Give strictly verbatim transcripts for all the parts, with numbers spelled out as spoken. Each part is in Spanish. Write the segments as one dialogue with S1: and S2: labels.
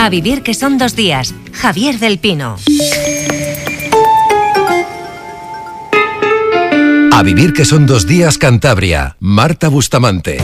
S1: A vivir que son dos días. Javier del Pino.
S2: A vivir que son dos días Cantabria. Marta Bustamante.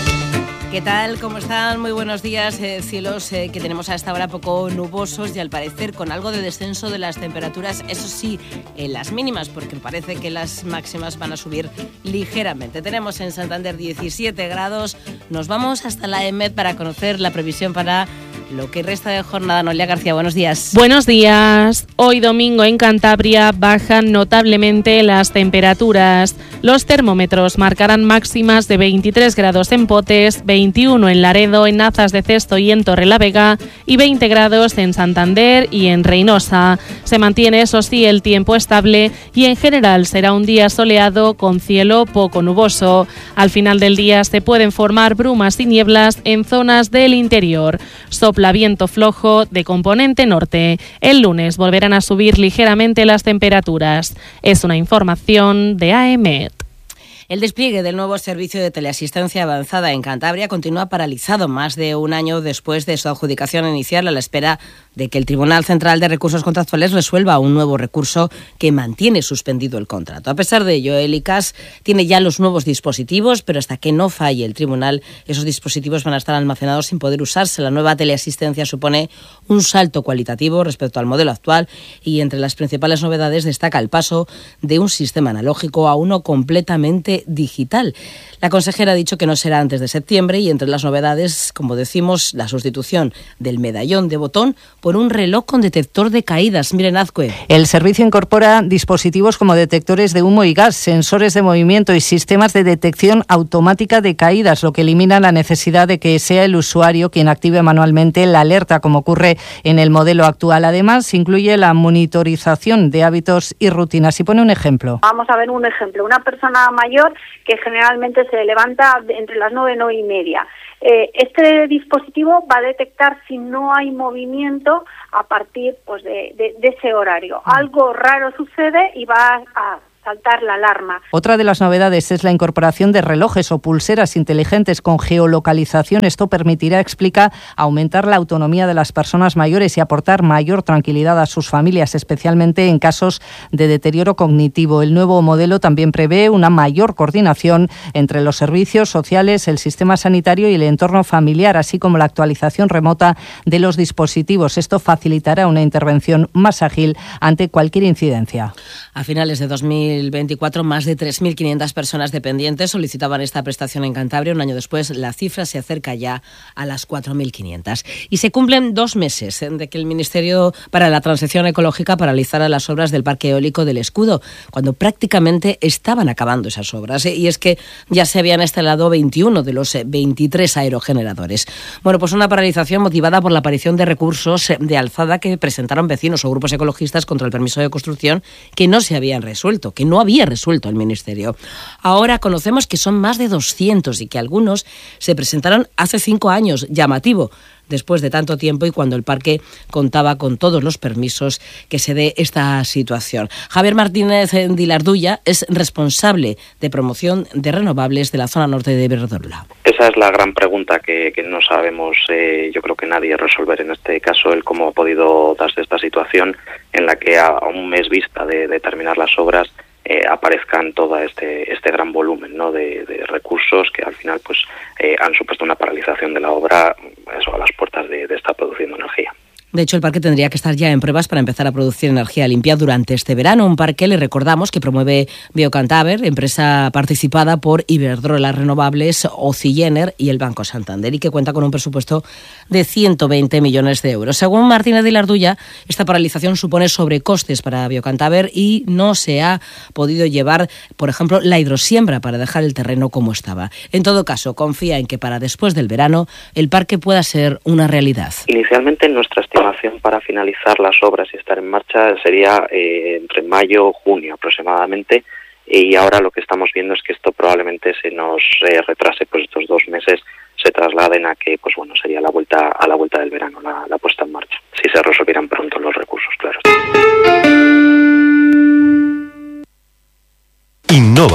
S3: ¿Qué tal? ¿Cómo están? Muy buenos días. Eh, cielos eh, que tenemos a esta hora poco nubosos y al parecer con algo de descenso de las temperaturas, eso sí, en las mínimas, porque parece que las máximas van a subir ligeramente. Tenemos en Santander diecisiete grados. Nos vamos hasta la EMET para conocer la previsión para lo que resta de jornada. Noelia García, buenos días.
S4: Buenos días. Hoy domingo en Cantabria bajan notablemente las temperaturas. Los termómetros marcarán máximas de veintitrés grados en Potes, veintiuno en Laredo, en Nazas de Cesto y en Torrelavega y veinte grados en Santander y en Reynosa. Se mantiene, eso sí, el tiempo estable y en general será un día soleado con cielo poco nuboso. Al final del día se pueden formar brumas y nieblas en zonas del interior. Sopla viento flojo de componente norte. El lunes volverán a subir ligeramente las temperaturas. Es una información de A M E T.
S3: El despliegue del nuevo servicio de teleasistencia avanzada en Cantabria continúa paralizado más de un año después de su adjudicación inicial, a la espera de que el Tribunal Central de Recursos Contractuales resuelva un nuevo recurso que mantiene suspendido el contrato. A pesar de ello, el I C A S tiene ya los nuevos dispositivos, pero hasta que no falle el tribunal, esos dispositivos van a estar almacenados sin poder usarse. La nueva teleasistencia supone un salto cualitativo respecto al modelo actual y entre las principales novedades destaca el paso de un sistema analógico a uno completamente digital. La consejera ha dicho que no será antes de septiembre y entre las novedades, como decimos, la sustitución del medallón de botón por un reloj con detector de caídas. Miren, Azcue.
S5: El servicio incorpora dispositivos como detectores de humo y gas, sensores de movimiento y sistemas de detección automática de caídas, lo que elimina la necesidad de que sea el usuario quien active manualmente la alerta, como ocurre en el modelo actual. Además, incluye la monitorización de hábitos y rutinas. Y pone un ejemplo.
S6: Vamos a ver un ejemplo. Una persona mayor que generalmente se levanta entre las nueve y nueve y media. Eh, este dispositivo va a detectar si no hay movimiento a partir pues de, de, de ese horario. Algo raro sucede y va a saltar la alarma.
S5: Otra de las novedades es la incorporación de relojes o pulseras inteligentes con geolocalización. Esto permitirá, explica, aumentar la autonomía de las personas mayores y aportar mayor tranquilidad a sus familias, especialmente en casos de deterioro cognitivo. El nuevo modelo también prevé una mayor coordinación entre los servicios sociales, el sistema sanitario y el entorno familiar, así como la actualización remota de los dispositivos. Esto facilitará una intervención más ágil ante cualquier incidencia.
S3: A finales de dos mil veinticuatro, más de tres mil quinientas personas dependientes solicitaban esta prestación en Cantabria. Un año después, la cifra se acerca ya a las cuatro mil quinientas. Y se cumplen dos meses de que el Ministerio para la Transición Ecológica paralizara las obras del Parque Eólico del Escudo, cuando prácticamente estaban acabando esas obras. Y es que ya se habían instalado veintiuno de los veintitrés aerogeneradores. Bueno, pues una paralización motivada por la aparición de recursos de alzada que presentaron vecinos o grupos ecologistas contra el permiso de construcción que no se habían resuelto, que no había resuelto el Ministerio. Ahora conocemos que son más de doscientos y que algunos se presentaron hace cinco años, llamativo, después de tanto tiempo y cuando el parque contaba con todos los permisos que se dé esta situación. Javier Martínez Dilarduya es responsable de promoción de renovables de la zona norte de Iberdrola.
S7: Esa es la gran pregunta que, que no sabemos, eh, yo creo que nadie resolver en este caso, el cómo ha podido darse esta situación en la que a, a un mes vista de, de terminar las obras Eh, aparezcan todo este este gran volumen, ¿no?, de, de recursos que al final pues eh, han supuesto una paralización de la obra, eso, a las puertas de, de estar produciendo energía.
S3: De hecho, el parque tendría que estar ya en pruebas para empezar a producir energía limpia durante este verano. Un parque, le recordamos, que promueve Biocantaber, empresa participada por Iberdrola Renovables, Ocigener y el Banco Santander, y que cuenta con un presupuesto de ciento veinte millones de euros. Según Martínez Dilarduya, esta paralización supone sobrecostes para Biocantaber y no se ha podido llevar, por ejemplo, la hidrosiembra para dejar el terreno como estaba. En todo caso, confía en que para después del verano el parque pueda ser una realidad.
S7: Inicialmente, nuestra estimación para finalizar las obras y estar en marcha sería eh, entre mayo y junio aproximadamente, y ahora lo que estamos viendo es que esto probablemente se nos eh, retrase, pues estos dos meses se trasladen a que, pues bueno, sería la vuelta a la vuelta del verano, la, la puesta en marcha, si se resolvieran pronto los recursos, claro.
S2: Innova,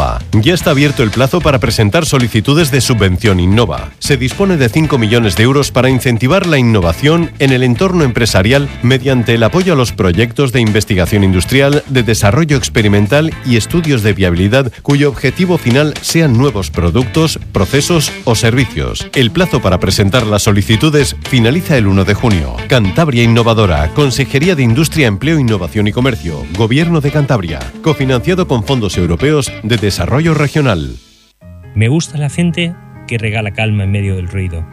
S8: Ya está abierto el plazo para presentar solicitudes de subvención Innova. Se dispone de cinco millones de euros para incentivar la innovación en el entorno empresarial mediante el apoyo a los proyectos de investigación industrial, de desarrollo experimental y estudios de viabilidad cuyo objetivo final sean nuevos productos, procesos o servicios. El plazo para presentar las solicitudes finaliza el uno de junio. Cantabria Innovadora, Consejería de Industria, Empleo, Innovación y Comercio, Gobierno de Cantabria, cofinanciado con fondos europeos de desarrollo regional.
S9: Me gusta la gente que regala calma en medio del ruido.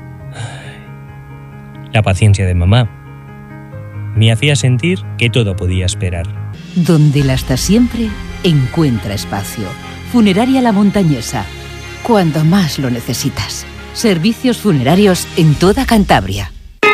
S9: La paciencia de mamá me hacía sentir que todo podía esperar.
S10: Donde la hasta siempre encuentra espacio. Funeraria La Montañesa. Cuando más lo necesitas. Servicios funerarios en toda Cantabria.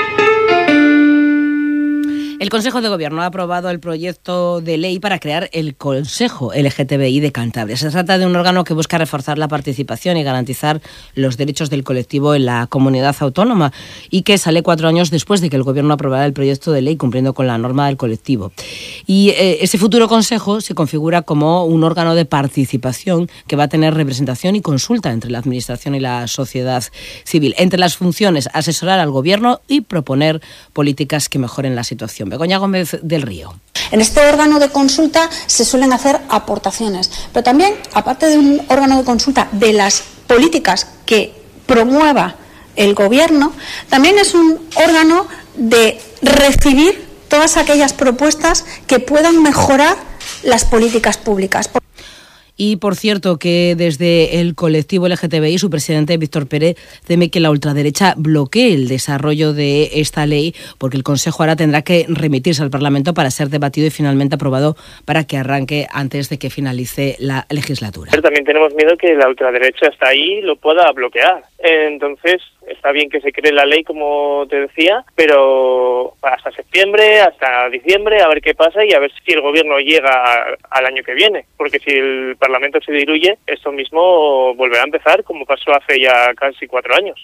S3: El Consejo de Gobierno ha aprobado el proyecto de ley para crear el Consejo L G T B I de Cantabria. Se trata de un órgano que busca reforzar la participación y garantizar los derechos del colectivo en la comunidad autónoma y que sale cuatro años después de que el Gobierno aprobara el proyecto de ley cumpliendo con la norma del colectivo. Y eh, ese futuro Consejo se configura como un órgano de participación que va a tener representación y consulta entre la Administración y la sociedad civil. Entre las funciones, asesorar al Gobierno y proponer políticas que mejoren la situación. Begoña Gómez del Río.
S11: En este órgano de consulta se suelen hacer aportaciones, pero también, aparte de un órgano de consulta de las políticas que promueva el Gobierno, también es un órgano de recibir todas aquellas propuestas que puedan mejorar las políticas públicas.
S3: Y, por cierto, que desde el colectivo L G T B I, su presidente, Víctor Pérez, teme que la ultraderecha bloquee el desarrollo de esta ley, porque el Consejo ahora tendrá que remitirse al Parlamento para ser debatido y finalmente aprobado para que arranque antes de que finalice la legislatura.
S12: Pero también tenemos miedo que la ultraderecha hasta ahí lo pueda bloquear. Entonces, está bien que se cree la ley, como te decía, pero hasta septiembre, hasta diciembre, a ver qué pasa y a ver si el Gobierno llega al año que viene. Porque si el Parlamento se diluye, esto mismo volverá a empezar, como pasó hace ya casi cuatro años.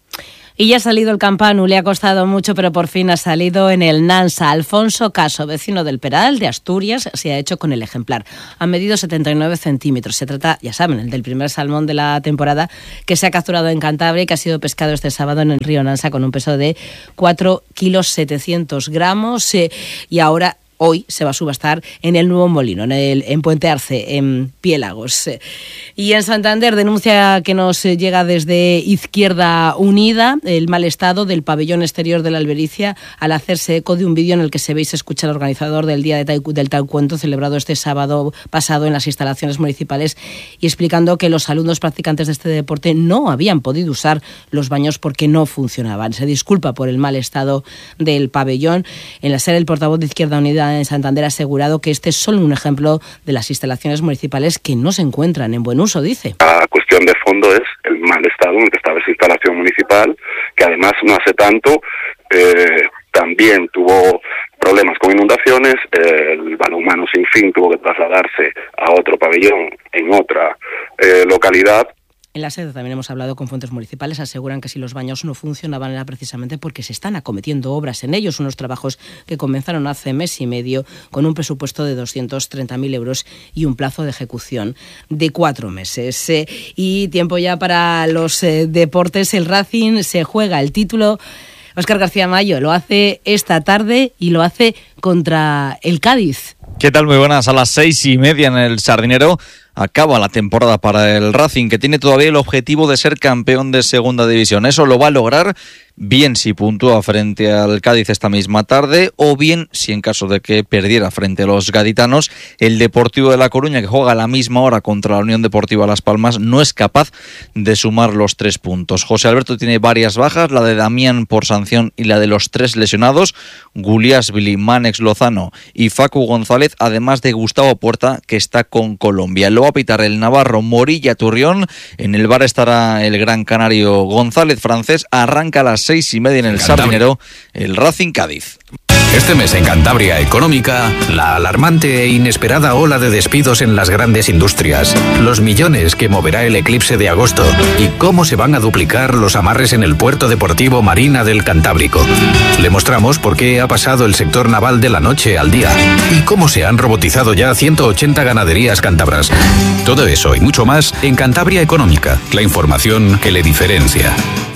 S3: Y ya ha salido el Campanu, le ha costado mucho, pero por fin ha salido en el Nansa. Alfonso Caso, vecino del Peral, de Asturias, se ha hecho con el ejemplar. Ha medido setenta y nueve centímetros. Se trata, ya saben, el del primer salmón de la temporada que se ha capturado en Cantabria y que ha sido pescado este sábado en el río Nansa con un peso de cuatro kilos setecientos gramos. Eh, y ahora... Hoy se va a subastar en el Nuevo Molino, en, el, en Puente Arce, en Piélagos. Y en Santander, denuncia que nos llega desde Izquierda Unida, el mal estado del pabellón exterior de la Albericia, al hacerse eco de un vídeo en el que se ve y se escucha al organizador del Día de taiku, del Taekwondo celebrado este sábado pasado en las instalaciones municipales y explicando que los alumnos practicantes de este deporte no habían podido usar los baños porque no funcionaban. Se disculpa por el mal estado del pabellón. En la sede, el portavoz de Izquierda Unida en Santander ha asegurado que este es solo un ejemplo de las instalaciones municipales que no se encuentran en buen uso, dice.
S13: La cuestión de fondo es el mal estado en el que estaba esa instalación municipal, que además no hace tanto eh, también tuvo problemas con inundaciones, eh, el balonmano sin fin tuvo que trasladarse a otro pabellón en otra eh, localidad.
S3: En la sede también hemos hablado con fuentes municipales, aseguran que si los baños no funcionaban era precisamente porque se están acometiendo obras en ellos, unos trabajos que comenzaron hace mes y medio con un presupuesto de doscientos treinta mil euros y un plazo de ejecución de cuatro meses. Eh, y tiempo ya para los eh, deportes. El Racing se juega el título. Óscar García Mayo lo hace esta tarde y lo hace contra el Cádiz.
S14: ¿Qué tal? Muy buenas. A las seis y media en el Sardinero acaba la temporada para el Racing, que tiene todavía el objetivo de ser campeón de segunda división. Eso lo va a lograr bien si puntúa frente al Cádiz esta misma tarde, o bien si en caso de que perdiera frente a los gaditanos, el Deportivo de La Coruña, que juega a la misma hora contra la Unión Deportiva Las Palmas, no es capaz de sumar los tres puntos. José Alberto tiene varias bajas, la de Damián por sanción y la de los tres lesionados, Guliasvili, Mánex Lozano y Facu González, además de Gustavo Puerta, que está con Colombia. Lo va a pitar el navarro Morilla Turrión, en el bar estará el gran canario González francés. Arranca a las seis y media en el Sardinero el Racing Cádiz.
S15: Este mes en Cantabria Económica, la alarmante e inesperada ola de despidos en las grandes industrias, los millones que moverá el eclipse de agosto y cómo se van a duplicar los amarres en el puerto deportivo Marina del Cantábrico. Le mostramos por qué ha pasado el sector naval de la noche al día y cómo se han robotizado ya ciento ochenta ganaderías cántabras. Todo eso y mucho más en Cantabria Económica, la información que le diferencia.